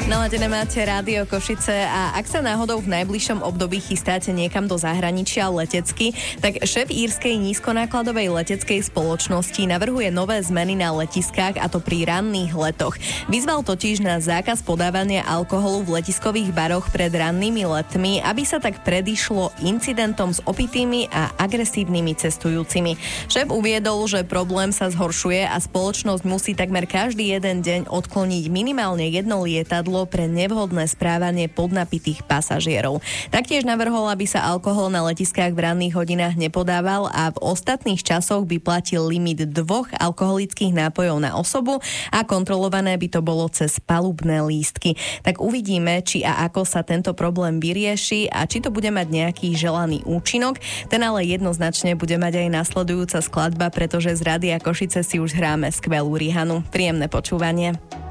Naladené máte Rádio Košice a ak sa náhodou v najbližšom období chystáte niekam do zahraničia letecky, tak šéf írskej nízkonákladovej leteckej spoločnosti navrhuje nové zmeny na letiskách, a to pri ranných letoch. Vyzval totiž na zákaz podávania alkoholu v letiskových baroch pred rannými letmi, aby sa tak predišlo incidentom s opitými a agresívnymi cestujúcimi. Šéf uviedol, že problém sa zhoršuje a spoločnosť musí takmer každý jeden deň odkloniť minimálne jedno lietadlo pre nevhodné správanie podnapitých pasažierov. Taktiež navrhol, aby sa alkohol na letiskách v ranných hodinách nepodával a v ostatných časoch by platil limit 2 alkoholických nápojov na osobu a kontrolované by to bolo cez palubné lístky. Tak uvidíme, či a ako sa tento problém vyrieši a či to bude mať nejaký želaný účinok. Ten ale jednoznačne bude mať aj nasledujúca skladba, pretože z Rádia Košice si už hráme skvelú Rihanu. Príjemné počúvanie.